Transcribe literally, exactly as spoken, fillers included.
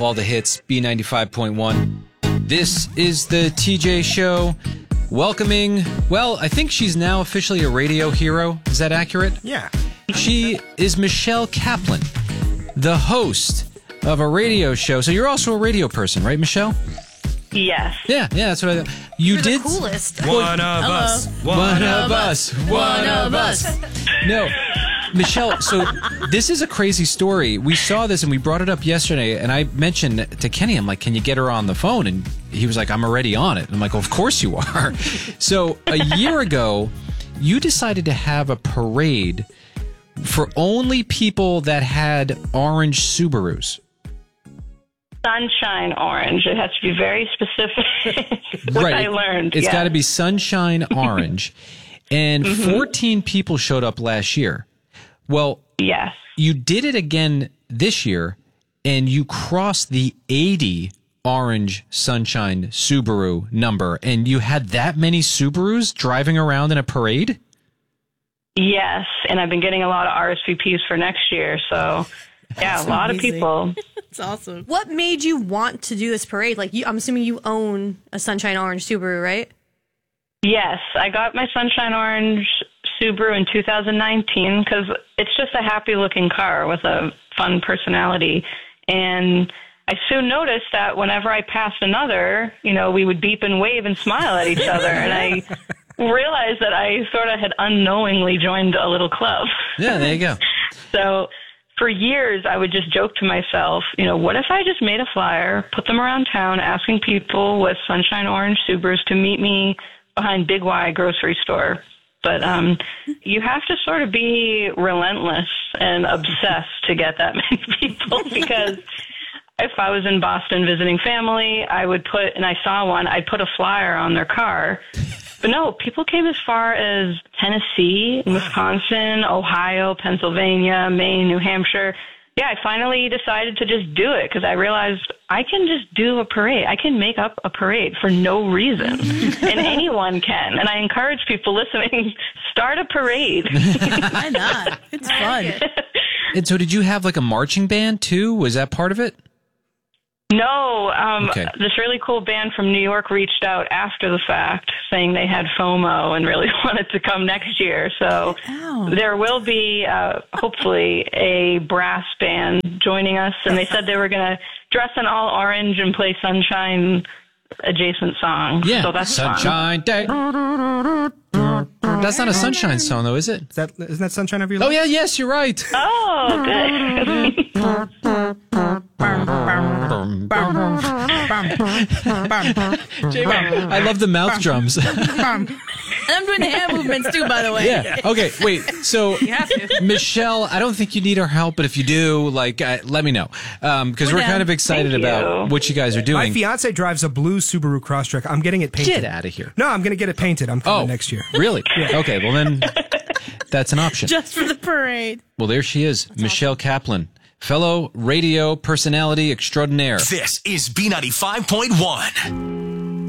all the hits, B ninety-five point one. This is the T J Show. Welcoming, well, I think she's now officially a radio hero. Is that accurate? Yeah. She is Michelle Kaplan, the host of a radio show. So you're also a radio person, right, Michelle? Yes. Yeah, yeah, that's what I You You're did. the coolest. One of Hello. us. One, one of us. One of us. No. Michelle, so this is a crazy story. We saw this and we brought it up yesterday, and I mentioned to Kenny, I'm like, can you get her on the phone? And he was like, I'm already on it. I'm like, well, of course you are. So a year ago, you decided to have a parade for only people that had orange Subarus. Sunshine orange. It has to be very specific. What Right. I learned. It's yeah. got to be sunshine orange. And Mm-hmm. fourteen people showed up last year. Well, Yes. you did it again this year, and you crossed the eighty orange sunshine Subaru number, and you had that many Subarus driving around in a parade? Yes. And I've been getting a lot of R S V Ps for next year. So, yeah, a lot amazing. of people. It's awesome. What made you want to do this parade? Like, you, I'm assuming you own a Sunshine Orange Subaru, right? Yes. I got my Sunshine Orange Subaru in two thousand nineteen because it's just a happy looking car with a fun personality. And I soon noticed that whenever I passed another, you know, we would beep and wave and smile at each other. And I realized that I sort of had unknowingly joined a little club. Yeah, there you go. So for years, I would just joke to myself, you know, what if I just made a flyer, put them around town, asking people with Sunshine Orange Subarus to meet me behind Big Y grocery store. But um, you have to sort of be relentless and obsessed to get that many people because if I was in Boston visiting family, I would put, and I saw one, I'd put a flyer on their car. But no, people came as far as Tennessee, Wisconsin, Ohio, Pennsylvania, Maine, New Hampshire. Yeah, I finally decided to just do it because I realized I can just do a parade. I can make up a parade for no reason, and anyone can. And I encourage people listening, start a parade. Why not? It's fun. And so did you have like a marching band too? Was that part of it? No, um, Okay. this really cool band from New York reached out after the fact saying they had FOMO and really wanted to come next year. So Ow. there will be, uh, hopefully, a brass band joining us. And they said they were going to dress in all orange and play sunshine adjacent songs. Yeah. So that's fun. Sunshine Day. That's not a sunshine song though, is it? Is that, isn't that Sunshine of Your Oh Life? yeah, yes, you're right. Oh, good. J-Bone, I love the mouth drums. And I'm doing the hand movements too, by the way. Yeah. Okay. Wait. So, You have to. Michelle, I don't think you need our help, but if you do, like, uh, let me know because We're we're down. kind of excited Thank about you. what you guys are My doing. fiance drives a blue Subaru Crosstrek. I'm getting it painted. Get out of here. No, I'm going to get it painted. I'm coming Oh, next year. Really? Okay. Well, then that's an option. Just for the parade. Well, there she is, Michelle Kaplan, fellow radio personality extraordinaire. This is B ninety-five point one.